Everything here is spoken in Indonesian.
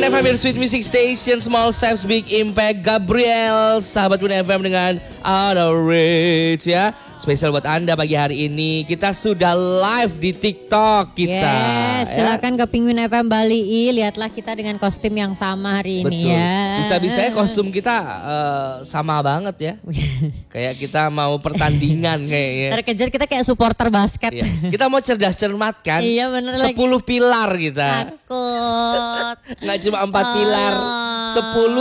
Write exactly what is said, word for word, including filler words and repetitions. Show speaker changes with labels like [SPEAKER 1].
[SPEAKER 1] Win F M, your sweet music station, small steps, big impact. Gabriel, sahabat Win F M dengan Out of Reach ya. Spesial buat Anda pagi hari ini. Kita sudah live di TikTok kita.
[SPEAKER 2] Yes, silakan ya. Ke Penguin F M Bali. Lihatlah kita dengan kostum yang sama hari ini.
[SPEAKER 1] Betul.
[SPEAKER 2] Ya.
[SPEAKER 1] Bisa-bisanya kostum kita uh, sama banget ya. Kayak kita mau pertandingan kayaknya.
[SPEAKER 2] Terkejar kita kayak supporter basket.
[SPEAKER 1] Iya. Kita mau cerdas cermat kan.
[SPEAKER 2] Iya bener lagi.
[SPEAKER 1] sepuluh pilar kita.
[SPEAKER 2] Takut.
[SPEAKER 1] Nggak cuma empat pilar. sepuluh